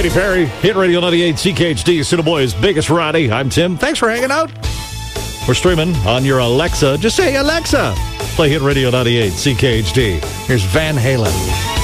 Katy Perry, Hit Radio 98 CKHD, Cinemoy's biggest Roddy. I'm Tim. Thanks for hanging out. We're streaming on your Alexa. Just say, Alexa, play Hit Radio 98 CKHD. Here's Van Halen.